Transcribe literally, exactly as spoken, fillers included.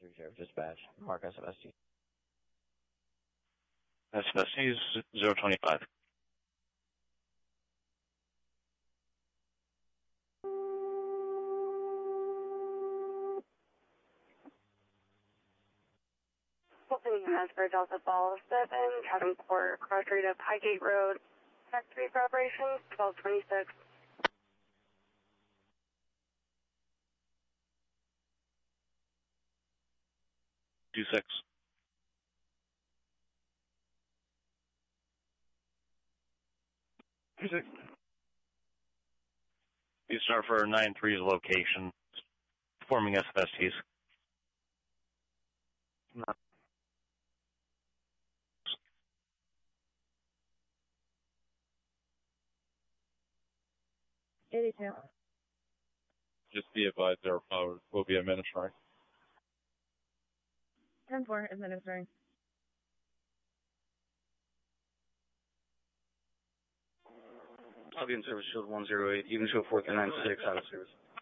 three Sheriff Dispatch. Mark S F S T. S F S T is zero twenty-five. Opening has for Delta Ball seven, Chatham Court, cross street up Highgate Road, Factory for operations, twelve twenty-six. Two six. Two six. You start for nine three's location, forming S F S Ts. No. eighty-two. Just be advised their powers will be administering. ten four, administering. I'll be in service, shield one zero eight, even show four three nine six, out of service.